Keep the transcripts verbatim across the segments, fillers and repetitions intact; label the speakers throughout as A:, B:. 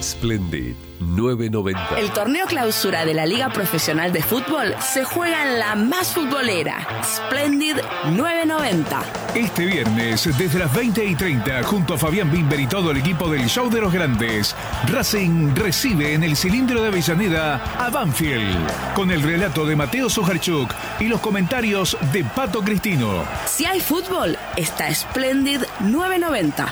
A: Splendid nueve noventa.
B: El torneo clausura de la Liga Profesional de Fútbol se juega en la más futbolera, Splendid nueve noventa.
C: Este viernes, desde las veinte y treinta, junto a Fabián Bimber y todo el equipo del Show de los Grandes, Racing recibe en el cilindro de Avellaneda a Banfield, con el relato de Mateo Sujarchuk y los comentarios de Pato Cristino.
B: Si hay fútbol, está Splendid nueve noventa.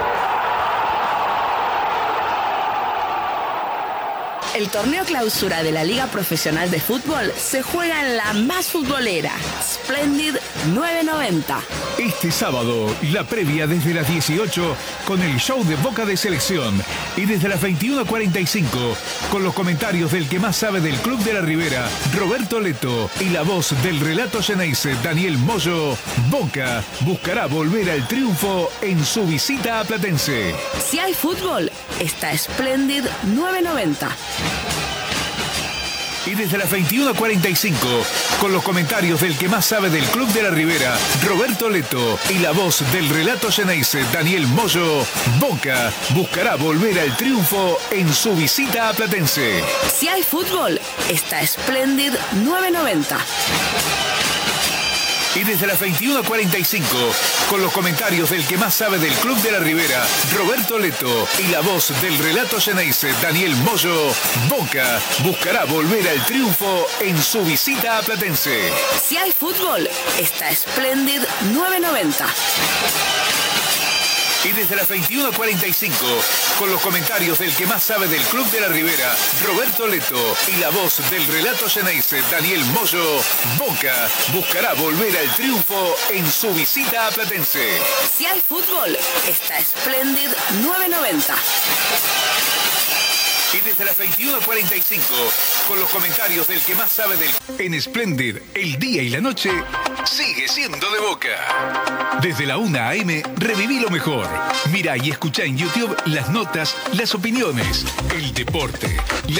B: El torneo clausura de la Liga Profesional de Fútbol se juega en la más futbolera, Splendid nueve noventa.
C: Este sábado, la previa desde las dieciocho con el show de Boca de Selección y desde las veintiuno cuarenta y cinco con los comentarios del que más sabe del Club de la Ribera, Roberto Leto, y la voz del relato Xeneize, Daniel Moyo. Boca buscará volver al triunfo en su visita a Platense.
B: Si hay fútbol, está Splendid nueve noventa.
C: Y desde las veintiuno cuarenta y cinco, con los comentarios del que más sabe del Club de la Ribera, Roberto Leto, y la voz del relato Xeneize, Daniel Moyo. Boca buscará volver al triunfo en su visita a Platense.
B: Si hay fútbol, está Splendid nueve noventa.
C: Y desde las veintiuno cuarenta y cinco, con los comentarios del que más sabe del Club de la Ribera, Roberto Leto, y la voz del relato Xeneize, Daniel Moyo. Boca buscará volver al triunfo en su visita a Platense.
B: Si hay fútbol, está Splendid nueve noventa.
C: Y desde las veintiuno cuarenta y cinco, con los comentarios del que más sabe del Club de la Ribera, Roberto Leto, y la voz del relato Xeneize, Daniel Moyo. Boca buscará volver al triunfo en su visita a Platense.
B: Si hay fútbol, está Splendid nueve noventa.
C: Y desde las veintiuno cuarenta y cinco, con los comentarios del que más sabe del... En Splendid, el día y la noche sigue siendo de Boca. Desde la una a eme, reviví lo mejor. Mira y escucha en YouTube las notas, las opiniones, el deporte, la